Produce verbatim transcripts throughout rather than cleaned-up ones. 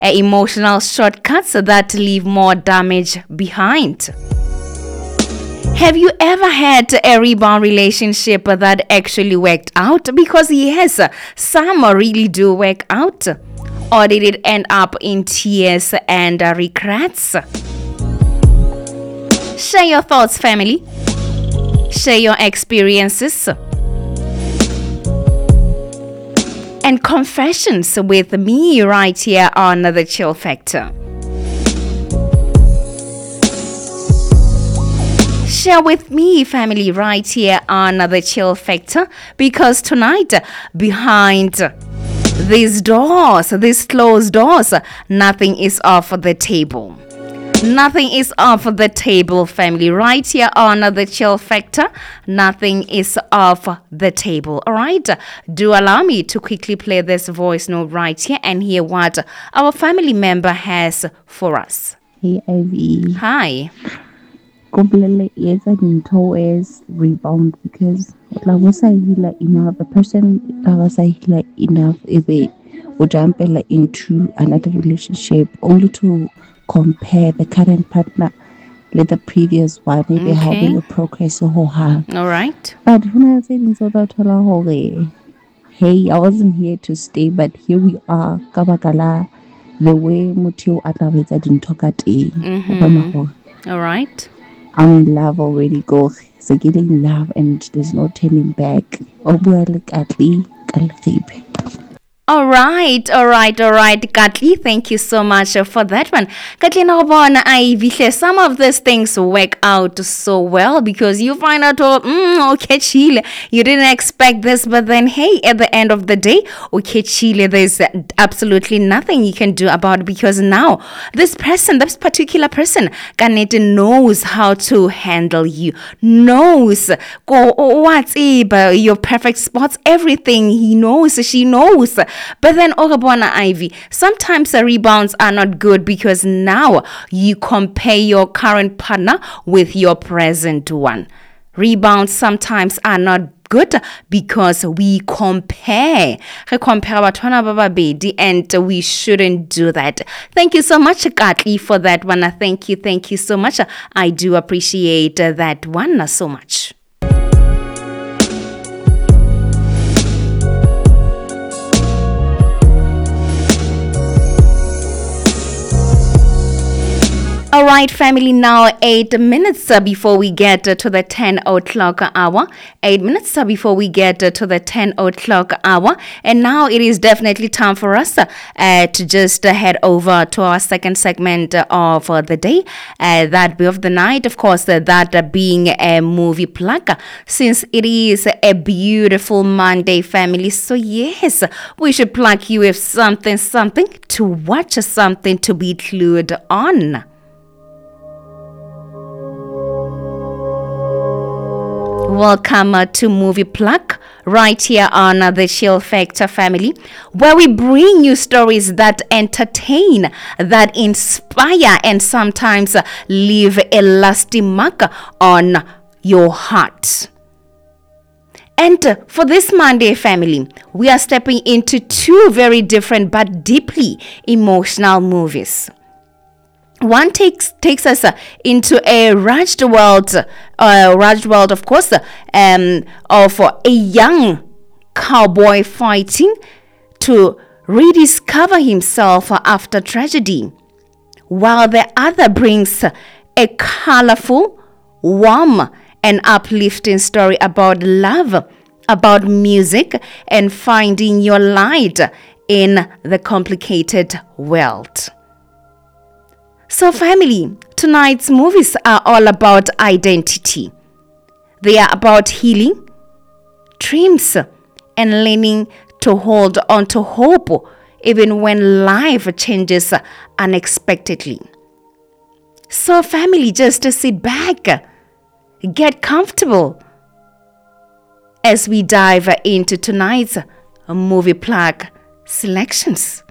uh, emotional shortcuts that leave more damage behind. Have you ever had a rebound relationship that actually worked out? Because yes, some really do work out. Or did it end up in tears and uh, regrets? Share your thoughts, family. Share your experiences and confessions with me right here on The Chill Factor. Share with me, family, right here on The Chill Factor, because tonight, behind these doors, these closed doors, nothing is off the table. Nothing is off the table, family. Right here on The Chill Factor, nothing is off the table. All right? Do allow me to quickly play this voice note right here and hear what our family member has for us. Hey, Ivy. Hi. Completely, yes, I didn't always rebound because like was I healer enough, the person that was I healer enough if they would jump like, into another relationship only to compare the current partner with the previous one, maybe Okay. how will you progress so hard. All right. But when I said in South Africa, hey, I wasn't here to stay, but here we are, Kabakala, the way Mutio Ataveta didn't talk at a All right. I'm in love already, go. So getting in love and there's no turning back. Oh, well, Katli, Katli. All right, all right, all right, Katli, thank you so much for that one. Katli, naubona Ivy, some of these things work out so well because you find out, oh, mm, okay, Chile, you didn't expect this, but then, hey, at the end of the day, okay, Chile, there's absolutely nothing you can do about it because now this person, this particular person, Kanete knows how to handle you, knows what's your perfect spots, everything he knows, she knows. But then, Ogabona Ivy, sometimes the rebounds are not good because now you compare your current partner with your present one. Rebounds sometimes are not good because we compare. We compare batwana bababedi and we shouldn't do that. Thank you so much, Katli, for that one. Thank you, thank you so much. I do appreciate that one so much. All right, family, now eight minutes uh, before we get uh, to the ten o'clock hour. Eight minutes uh, before we get uh, to the ten o'clock hour. And now it is definitely time for us uh, uh, to just uh, head over to our second segment uh, of uh, the day. Uh, that be of the night, of course, uh, that uh, being a movie plug. Since it is a beautiful Monday, family. So yes, we should plug you with something, something to watch, something to be glued on. Welcome uh, to Movie Plug, right here on uh, the Chill Factor, family, where we bring you stories that entertain, that inspire, and sometimes uh, leave a lasting mark on your heart. And uh, for this Monday, family, we are stepping into two very different but deeply emotional movies. One takes takes us uh, into a rushed world, uh, rushed world, of course, uh, um, of uh, a young cowboy fighting to rediscover himself uh, after tragedy, while the other brings uh, a colorful, warm, and uplifting story about love, about music, and finding your light in the complicated world. So family, tonight's movies are all about identity. They are about healing, dreams, and learning to hold on to hope even when life changes unexpectedly. So family, just to sit back, get comfortable as we dive into tonight's movie plug selections.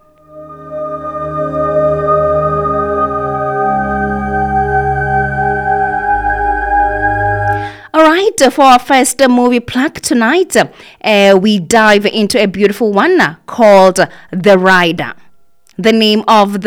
All right, for our first movie plug tonight, uh, we dive into a beautiful one called The Rider. The name of the